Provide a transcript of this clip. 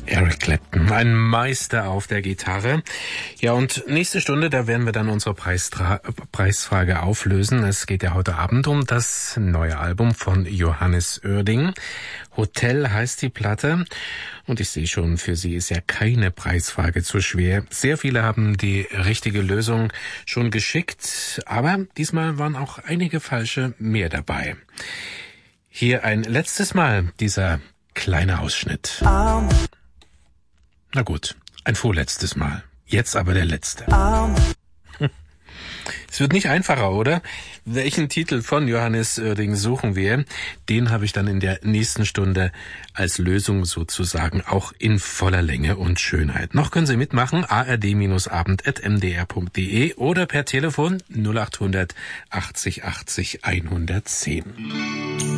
Eric Clapton, ein Meister auf der Gitarre. Ja, und nächste Stunde, da werden wir dann unsere Preisfrage auflösen. Es geht ja heute Abend um das neue Album von Johannes Oerding. Hotel heißt die Platte. Und ich sehe schon, für Sie ist ja keine Preisfrage zu schwer. Sehr viele haben die richtige Lösung schon geschickt, aber diesmal waren auch einige falsche mehr dabei. Hier ein letztes Mal dieser kleine Ausschnitt. Na gut, ein vorletztes Mal. Jetzt aber der letzte. Es wird nicht einfacher, oder? Welchen Titel von Johannes Oerding suchen wir? Den habe ich dann in der nächsten Stunde als Lösung sozusagen auch in voller Länge und Schönheit. Noch können Sie mitmachen, ard-abend@mdr.de oder per Telefon 0800 80 80 110.